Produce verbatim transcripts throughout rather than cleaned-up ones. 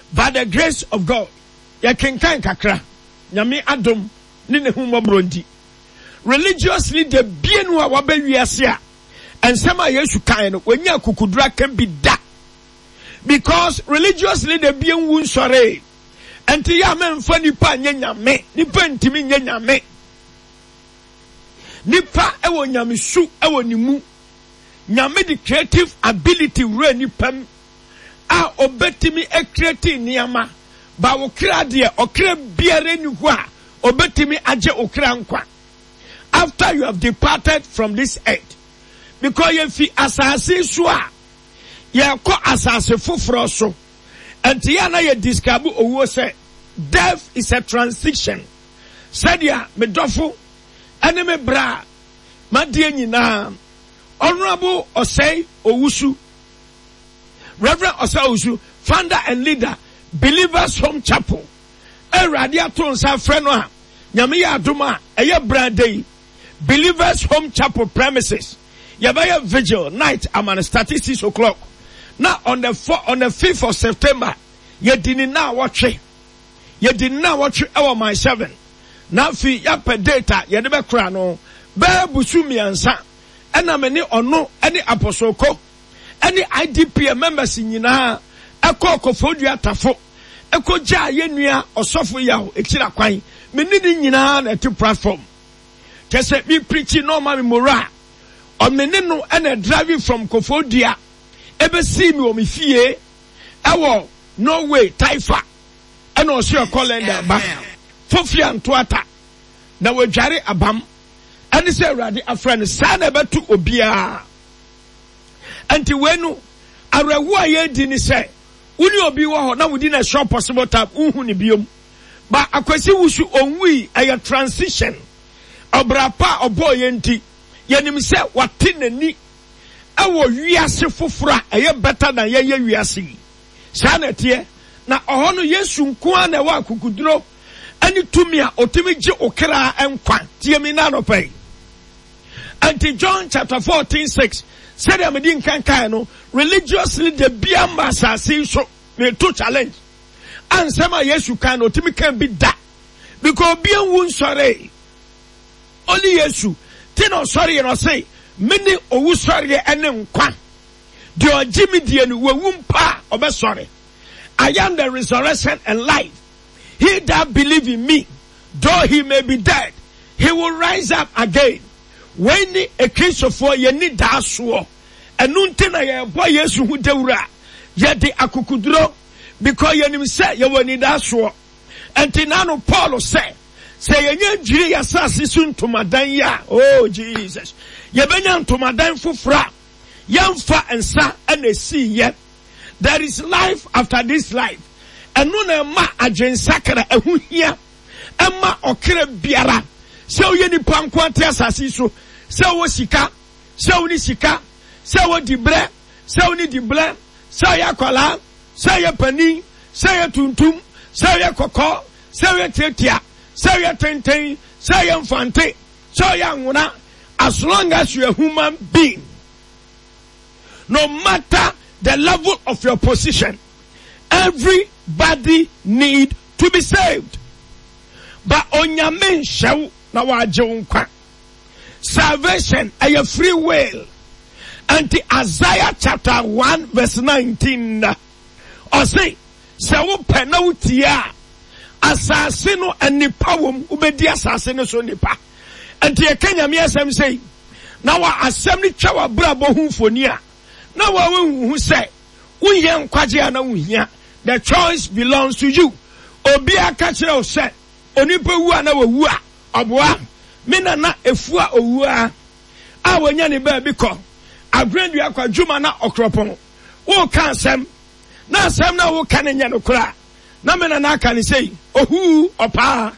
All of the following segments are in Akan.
by the grace of God. Ya kenkan kakra. Nyame adom ni ne hu mmɔborɔ nti. Religious leader bienu a wabe wiase a ensema Yesu kan no wanya kukudura kan bi da. Because religious leader bien wun sore. Enti ya memfa nipa nye nyame, nipa ntimi nye nyame. Nipa ewo nyame su ewo nimu. Nyame the creative ability re nipam a obetimi e create niyama. Ba okra de okra biare ni ho a obetimi age okra nkwa. After you have departed from this earth. Because you fi asase so a ye ko asase foforo so. Enti ya na ye describe owo say death is a transition. Sadia me dofo ene me bra madie nyina Honorable Osei Owusu, Reverend Osei Owusu, founder and leader, Believers Home Chapel. E radiato nsa frɛ no a nyame ya adoma eye brande Believers Home Chapel premises. Yabaya vigil night amana start six o'clock. Now on the four, on the fifth of September, ye didn't now watch it. Ye didn't now watch it our my seven. Now fi ya per data ye debe kra no be busu miansa. Ena meni ono any apostle ko any I D P members nyina ekọ kofodua tafo eko gya ye nua osofo yawo ekira kwan meni ni nyina na ti platform kese bi preaching normal memora o meni no ena driving from kofodua ebe see me o me fie ewo Norway Taifa ena o se calendar ba fofia ntoata na wadware abam. And this is ready a friend, son about to obia. Anti wenu, a rewa ye dini say, Uni obi wa now within a short possible time, uhuni bium. But a question wushu on we a transition. Obrapa or boy enti, yenim say what tin and ni. Awo yasi fufra, a ye better than ye ye yasi. Sanity, na ohono yesu nkwana wa kukudro. Ani tumia otimiji okra and kwan, tiaminano pay. Until John chapter fourteen six said I'm din kan no religiously the biamba sasi so me to challenge and sema Yesu kan no timi kan bi da because bien won sorry only Yesu tino sorry you know say many owu sorry ene nkwa de ogimi die no wawum pa obe sorry. I am the resurrection and life. He that believe in me, though he may be dead, he will rise up again. When a case of for ye need that so, and nuntina ye boy Yesu hu deura, ye de akukudro, because ye nim say ye will need that so. And tinano Paulo say, say ye nye jiri ya sasi sun to madanya, oh Jesus. Ye benyan to madan fufra, yan fa and sa and a see ye. There is life after this life. And no ma ajen sakara ehu hia, emma okre biara. So ye ni pankwante asasi so. Se wo sika, se wo ni sika, se wo di bre, se wo ni di ble, se ye kwala, se ye pani, se ye tuntum, se ye koko, se ye tetia, se ye tenten, se ye mfante, se ye nguna. As long as you are a human being, no matter the level of your position, everybody need to be saved. But onyame shew na waje unkwa. Salvation is a free will. And Isaiah chapter one verse nineteen. Or say, Sawo penautia. Asasino and nipawum ubedi asasino so nipa. And the Kenya miasem say, now our assembly chawa brabo humfonia. Now we who say, we young kwajiana unya. The choice belongs to you. Obia kachira say, onipa wu na wu obwa. Mina na efua owua a wanya ne ba bi ko agrandu akwa dwuma na okropon wo kan sem na sem na wo kan nya no kura na mina na aka ne sei ohu opa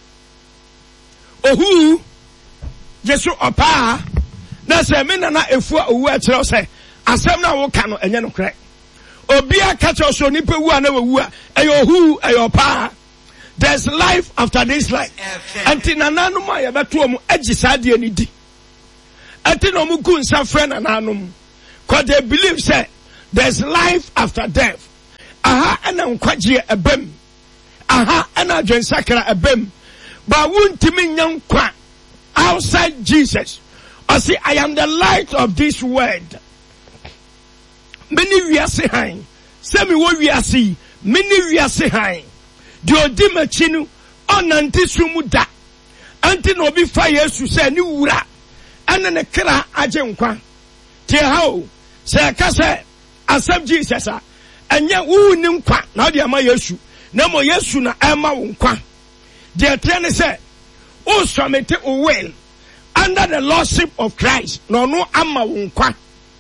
ohu Jesu opa na sem mina na efua owua kire say asem na wo kan no nya no kura obi aka che so nipa wu na wu a eyo ohu eyo opa. There's life after this life. Anti nananum ya beto mu agisade ani di. Anti no mu gun sa friend nananum. Cause they believe say there's life after death. aha ena nkwagye ebem aha ena adwensakra ebem ba wuntimi nyankwa outside Jesus. I say, I am the light of this world. Many we are saying, semi what we are see, many we are saying, the odimachinu on antisumuda, anti no be fire to say ni ura, and then a kra ajenkwa. Tia how, say kase, accept Jesus, and yet woo nimkwa, now the ama yesu, no more yesu na ama unkwa. The attorney said, oh, submit well. Under the lordship of Christ, no no amma unkwa.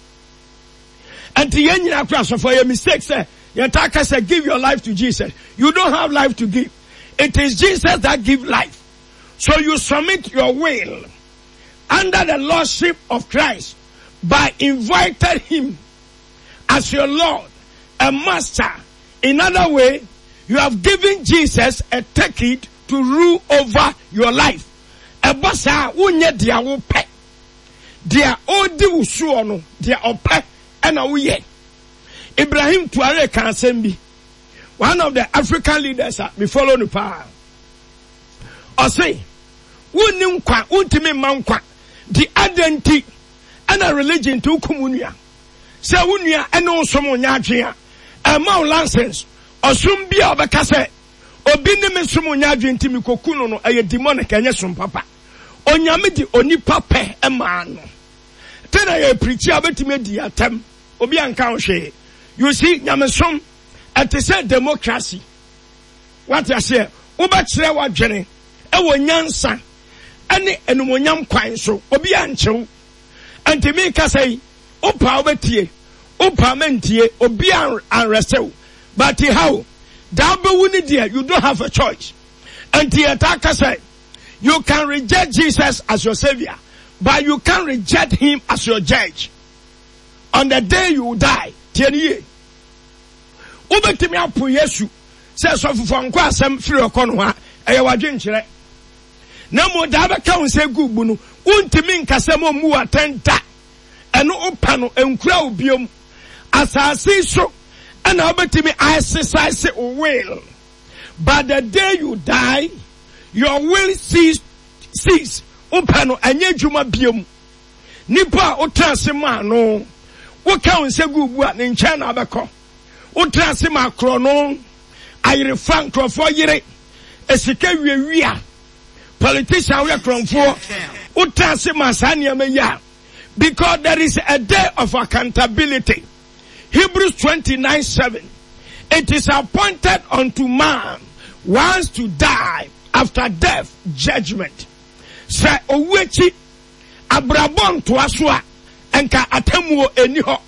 And the end of for your mistakes, say, your attacker said, give your life to Jesus. You don't have life to give. It is Jesus that gives life. So you submit your will under the lordship of Christ by inviting him as your Lord and Master. In other way, you have given Jesus a ticket to rule over your life. Ebasa unye dia wo pe dia odi usuo no dia ope ena wo ye. Ibrahim Tuare kan sembi, one of the African leaders uh, me follow no pa o say wonni nkwa untimi mankwa the identity and a religion to kumunua say wunua ene osom nya adwen a ma license osum bia obeka say obi ne me som nya adwen timi koku no no aye demonic enye som papa onyame di onipa pe e ma no tena ye preacher abetime di atem obi anka hwe. You see nyame som at say democracy what you say oba kire wadwene e wo nyansa ene enumonyam kwan so obi anchew antimi ka say opa obetie opa mentie obi an anresew but how that be woni there you don't have a choice. And the attacker say you can reject Jesus as your savior, but you can't reject him as your judge. On the day you die, tieniye. Ubetimi apu Yesu. Say so for nkwa asem firi okono ha, eye wadwe nkyere. Na mo da be ka unse gubu no, untimi nkase mo mu atenta. Eno opa no enkura obiom. Asase so and ubetimi exercise will. But the day you die, your will cease, cease. Upano anye juma biom. Nipa utrasima no. Waka unse gubu at ninchana abeko. Utrasima krono. Ayre frank krofo yire. Esike wiya. Politician we krofo. Utrasima sanya me ya. Because there is a day of accountability. Hebrews twenty-nine seven. It is appointed unto man once to die, after death, judgment. Say owechi abrabon to aswa enka atemuo eniho.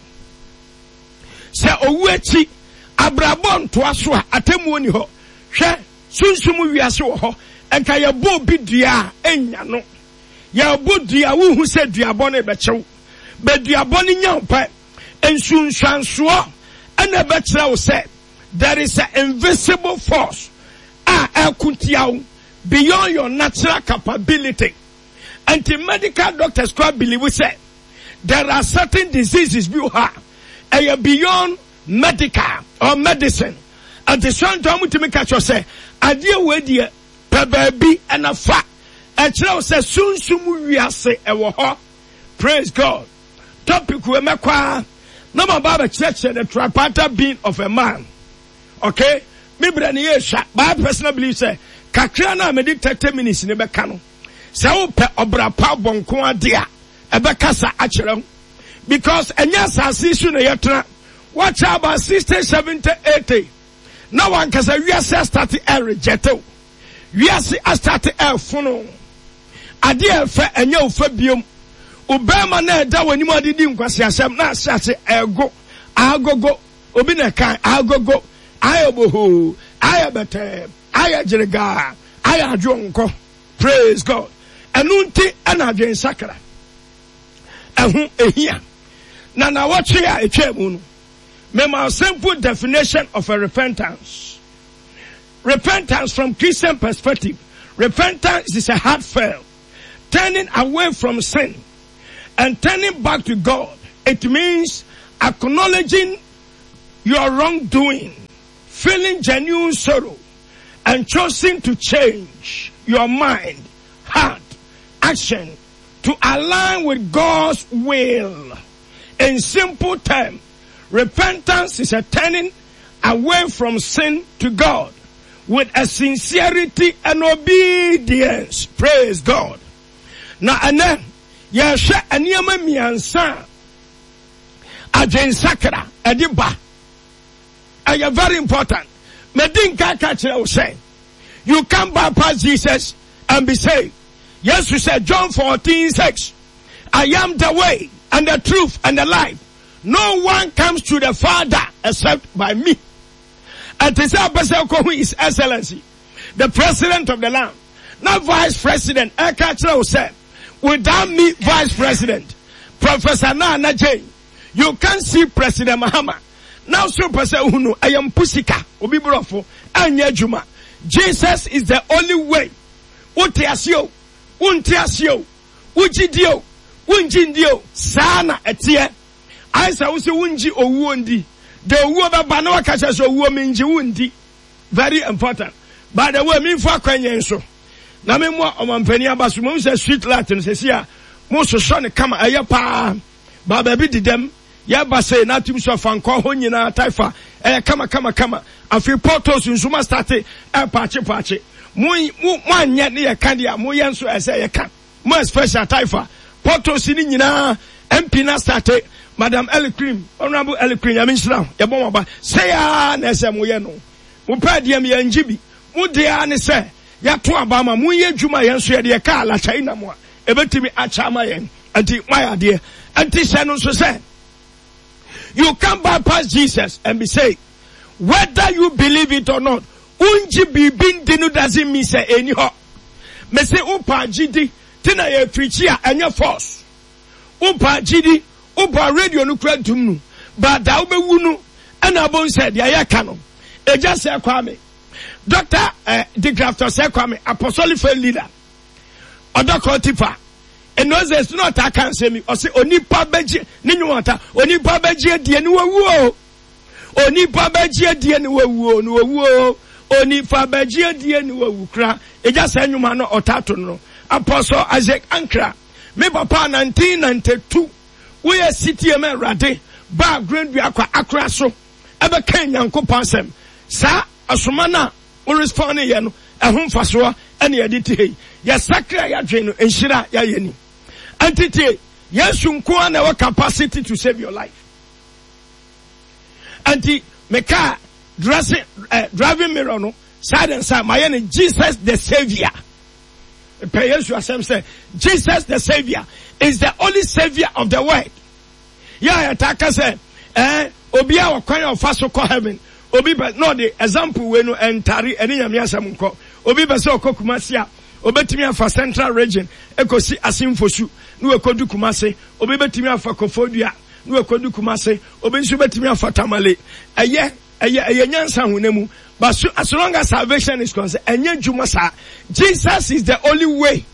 Say owechi abrabon to aswa atemuo niho. Hwe sunsumu wiase wo ho enka ye bo bi dua enya no. Ye bo dua wo hu se dua bone be chew. Be dua bone nya mpa ensunsanso ena be kire wo se there is an invisible force ah ekuntiawo beyond your natural capability. And the medical doctors quite believe we say there are certain diseases you have and you're beyond medical or medicine. And the son to to make you say idea where the baby and a fat and say soon soon we are say ewo. Praise God. Topic we make kwa no about the church and the tripartite being of a man. Okay? Maybe an year shot. But I personally believe say kakra na me di thirty minutes ne beka no. Se wo pe obra pa bonko adea e beka sa akere. Because enya asase su na yetra. Watch about sixty, seventy, eighty. Now one can say we are start to reject. We are start to funo. Adea fe enya ofa biom. Obama na da wani mo didi nkwase asem na asase ego. Agogo obi na kan agogo. Ayoboho, ayabete, ayajiriga, ayajonko. Praise God. Enunti anadwen sakra. Ehun ehia. Na na watch here etwemu no. Mema simple definition of a repentance. Repentance from Christian perspective. Repentance is a heartfelt turning away from sin and turning back to God. It means acknowledging your wrongdoing feeling genuine sorrow, and choosing to change your mind, heart, action to align with God's will. In simple terms, repentance is a turning away from sin to God with a sincerity and obedience. Praise God. Now, and then, yasha aniyama miyansa agensakra ediba. Are very important. Medin kaka chile say, you can't bypass Jesus and be saved. Yes, we said John fourteen six. I am the way and the truth and the life. No one comes to the Father except by me. And this is His Excellency, the President of the land, not Vice President. Ekachra said, without me, Vice President, Professor Nana Jane, you can't see President Mahama. Now, so President Uno, I am Pusika, Obibrofo, and Yajuma. Jesus is the only way. Utiasio, Untiasio, Ujidio, Unjindio, Sana etie. I say usi unji owundi. The uwa banawa kacha so uwa minji undi. Very important. By the way, me fa kwenye nso. Na me mwa omampeni abasu mo se sweet Latin se sia. Mo so so ne kama eye pa. Ba ba bi didem. Ya ba se na tum so fanko ho nyina taifa. Eye kama kama kama. Afi portos nsuma start e paache paache. Mo mo anya ne ye kan dia mo ye nso ese ye kan. Mo special taifa. Portos ni nyina M P na start. Madam Elicrim, Honorable Elicrim, I mean, Yaboma, say, ah, Nessa Moyeno. Mupadiam Yanjibi, Mudia, say, Yatu Abama, Muye Juma, Yansu, the Kala, China, more, Ebetimi Achamayan, and my idea, and Tishano say, you can bypass Jesus and be saved. Whether you believe it or not, Unji Bibin Dinu doesn't mean say any ho. Mese Upa Gidi, Tina ye Trichia and your force. Upa Gidi. Upa radio no kura tumnu but da ube wunu and abon said ya ya kano e just say kwame Doctor uh, the grafter say kwame apostolic faith leader odoko tipa and no says not I can say me or say onipa beji ni nwata onipa beji die ni wawu onipa beji die ni wawu no wawu onipa beji die ni wawu kra e just say nyuma no otato no Apostle Isaac Ankra me papa nineteen ninety-two we are city men rade ba grand akwa akra so ebe kan yankopon sem sa asomana o respond ye no ehun faso ene ye dite he ya sakra ya dwen no enhira ya yeni entity yesu nko na we capacity to save your life anti meka dressing uh, driving mirror no side and side my name Jesus the Savior. Pay Yesu asem say Jesus the Savior is the only savior of the world. Yeah, Taka say, eh, Obia wa kwanya ofaso ko heaven. Obi be no the example we no entari eni nyame asem nko. Obi be say okokumasi a, obetimi afa central region, ekosi asimfosu, no ekodu kumase, obi betimi afa kofodua, no ekodu kumase, obi nso betimi afa tamale. Eye, eye eye nyansa hunemu. But so, as long as salvation is concerned, enye juma sa, Jesus is the only way.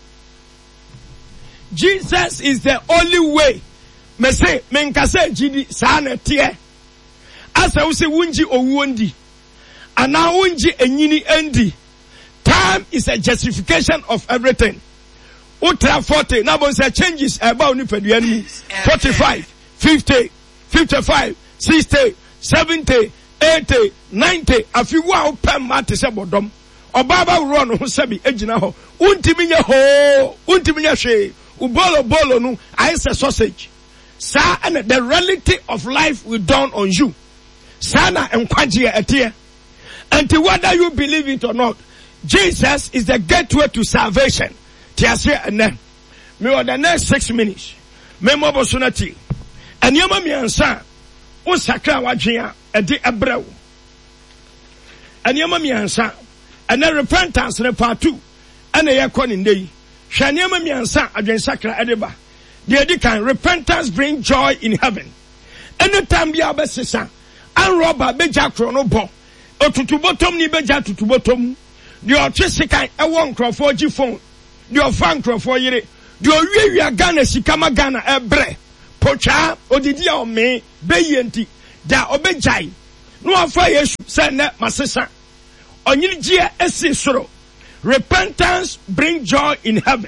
Jesus is the only way. Me say, men kase jidi sa na tie. Asa we say wunji owuondi. Ana wunji enyini endi. Time is a justification of everything. Ultra forty. Now when say changes about ni peduani. Forty-five, fifty, fifty-five, sixty, seventy, eighty, ninety. Afi wa opem mate se bodom. Obaba ro no ho sabi ejina ho. Untimi nya ho, untimi nya hwe. Ubolo bolo no I say sausage. Sa and the reality of life will dawn on you. Sana enkwaji etie. And whether you believe it or not, Jesus is the gateway to salvation. Tiase and then me for the next six minutes. Me mo bosonati. And yama mi ansa. O sakra wadwea e de ebrew. And yama mi ansa. And then repentance ne part two. And ye kon ndey. Hwane yama mi ansa adwen sakra edeba. The edikan repentance bring joy in heaven. Anytime bi abesesa an robber beja krono bo. Otutu bottom ni beja tutu bottom. The otwesikan ewo nkrofo gi phone. The ofan nkrofo yire. The owiewia Ghana sikama Ghana ebre. Pocha odidi o me beyenti da obejai. no afa Yesu say na masesa onyini gia esi soro. Repentance bring joy in heaven.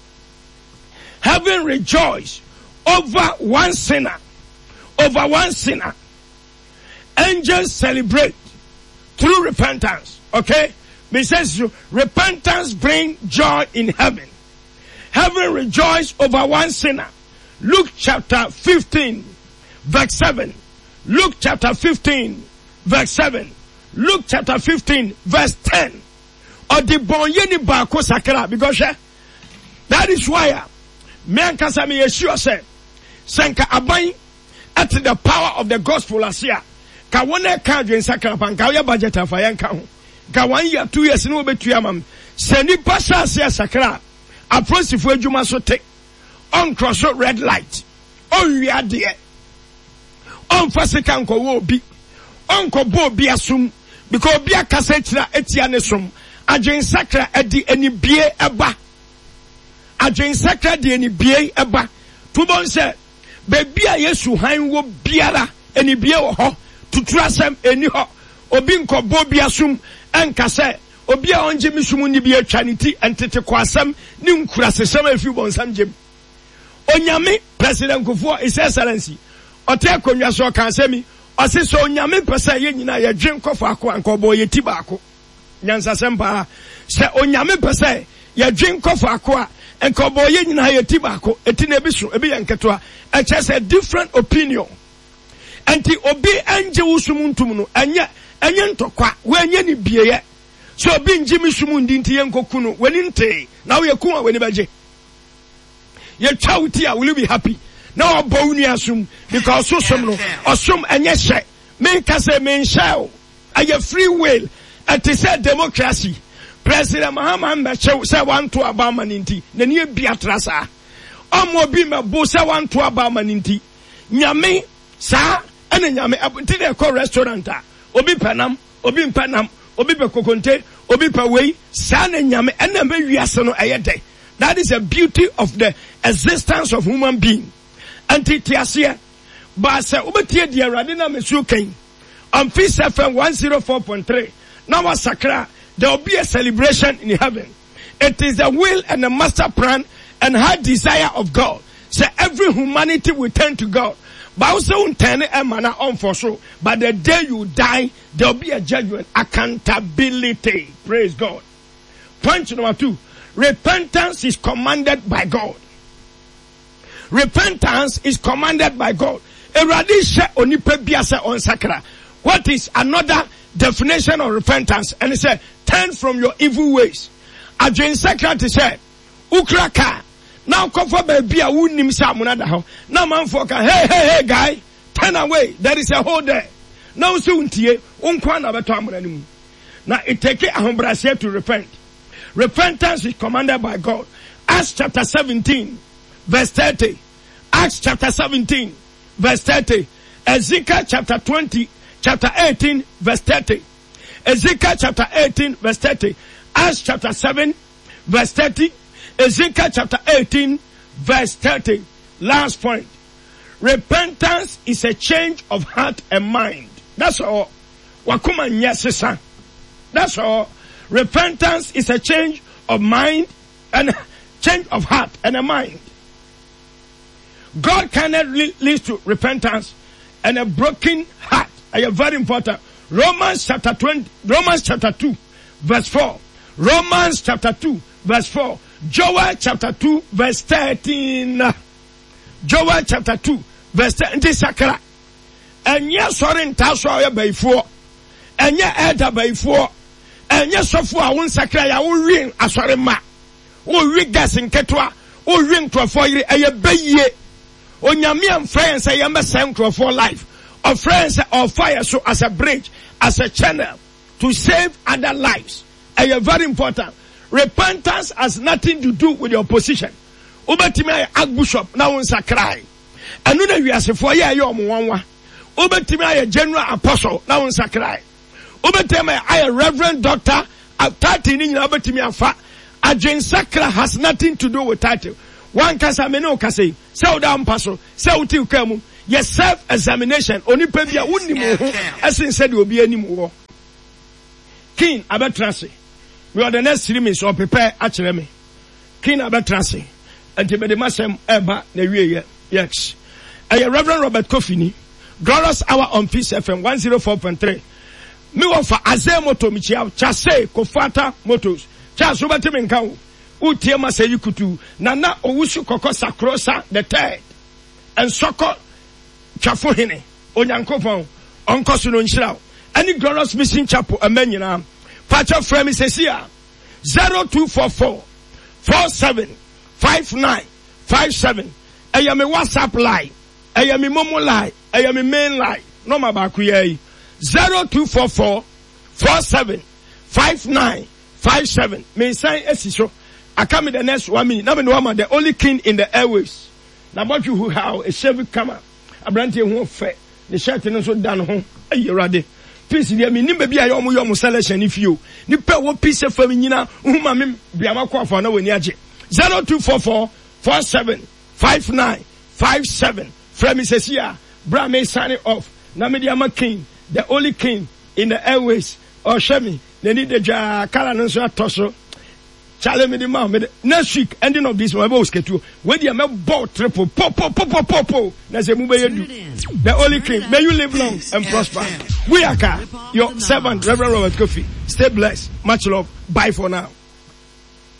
Heaven rejoice over one sinner. Over one sinner. Angels celebrate through repentance. Okay? It says repentance bring joy in heaven. Heaven rejoice over one sinner. Luke chapter fifteen verse seven. Luke chapter fifteen verse seven. Luke chapter fifteen verse ten. Or the bonyeni bako sakra, because uh, that is why me and Kasami Yeshua said, Sanka Abai at the power of the gospel as here. Kawane kadrin sakra pan kawya budget afayan ka ho. Kawan ya two years no betu amam. Seni pasha sia sakra. Approach if adwuma so take. On cross red light. On wiade. On fasika nko wo bi. On ko bo bi asum because bi akasa kira etia ne som. Adwen sakra edi eni bie eba. Adwen sakra di eni bie eba. Tubon se bebi a Yesu han wo biara eni bie wo ho. Tutrasem eni ho. Obi nko bo bi asum enka se obi a onje misum ni bie twaniti entete kwasam ni nkura sesem afi bonsam jem. Onyame President Kufuor His Excellency ote konwa so kan semi ose so onyame pese ye nyina ye dwen kofo akọ anko bo ye ti baako. Nyansa sempa se onyame pese ye dwen kofo akọ a enko bo ye nyina ye ti baako eti na ebi so ebi ye nketo a eche se different opinion anti obi anje wusum ntum no enye enye ntokwa we enye ni bieye so obi njimi sum ndi nti ye nkoku no weni nte na we ku a weni baje ye chawti a will you be happy now obo unu asum because so som no osum enye hye me ka se me nhye aye free will. It is a democracy. President Mahama Mbache say one to Obama ninti. Neni biatrasa. Omo bi me bo say one to Obama ninti. Nyame sa ene nyame abunti de ko restaurant a. Obi penam, obi penam, obi be kokonte, obi pe wei. Sa ne nyame ene me wiase no ayede. That is the beauty of the existence of human being. Anti tiasie. Ba se obetie di awrade na mesu kan. On Peace F M one oh four point three. Now sakra, there will be a celebration in heaven. It is the will and the master plan and heart desire of God. So every humanity will turn to God. But also turn a manner on for sure. But the day you die, there will be a judgment, accountability. Praise God. Point number two. Repentance is commanded by God. Repentance is commanded by God. What is another definition of repentance? And he said, turn from your evil ways. Adwen secretary said, Ukraka. Now come for baby a wunim sa munada ho. Now man for ka hey hey hey guy, turn away. There is a hole there. Now so untie unkwa na beto amranimu. Now it take ahombrase to repent. Repentance is commanded by God. Acts chapter seventeen verse thirty. Acts chapter seventeen verse thirty. Ezekiel chapter twenty chapter eighteen verse thirty. Ezekiel chapter eighteen verse thirty. Acts chapter seven verse thirty. Ezekiel chapter eighteen verse thirty. Last point. Repentance is a change of heart and mind. That's all. Wakuma nyesesa. That's all. Repentance is a change of mind and change of heart and a mind. God cannot lead to repentance and a broken heart. Are very important. Romans chapter twenty, Romans chapter two, verse four. Romans chapter two, verse four. Joel chapter two, verse thirteen. Joel chapter two, verse thirteen. Sakra. And yes, sorry, in Tasha by four. And yes, Edda by four. And yes, so for one sakra, I will ring a sorry ma. O ring gas in Ketwa. O ring to a four year, a bay. O Yamian friends, I am a sanctuary for life. Of friends or fire so as a bridge, as a channel to save other lives. And you're very important. Repentance has nothing to do with your position. Ubetimia Archbishop now once a cry. And then we are for ya yom one. Ubetimia General Apostle now once a cry. Ubetimia I a Reverend Doctor at thirteen in Ubetimia fa. Adwen Sakra has nothing to do with title. One kasa meno kase. Sell down pastor. Sell till kamu. Yes, self-examination. Only pay via unimu. As in said, will be any more. King abetrase. We are the next three minutes or prepare actually me. King abetrase. And to be the masem eba ne wie yes. A Reverend Robert Kofini. Glorious hour on Peace F M one oh four point three. Me want for Aze Moto Michia Chase Kofata Motos. Charles Robert Menkau. Utie ma say yukutu. Nana Owusu Koko Sakrosa the third. And Soko Chafuhine, Onyankopon, Onkosu no nhyira. Any glorious missing chapel amen nyina. Pacha frame is here. zero two four four four seven five nine five seven. Eya me WhatsApp line. Eya me Momo line. Eya me main line. No ma ba ku ye. zero two four four four seven five nine five seven. Me sign esiso. I come in the next one minute. Now me no the only king in the airways. Na about you who how a Chevy camera. Abrante ho fe the shirt no so dan ho ayi rade peace dia me nim baby ayo mo yo mo selection if you ni pe wo peace fam nyina huma me bia makwa fa na wani age zero two four four four seven five nine five seven from Mrs. Bra me sign off na me dia king the only king in the airways or shemi they need the ja kala no so atoso challenge me the man next week ending of this one we schedule where the me ball triple pop pop pop pop pop pop na say mu be you the only king may you live long and prosper. We are your servant Reverend Robert Kofi. Stay blessed, much love, bye for now.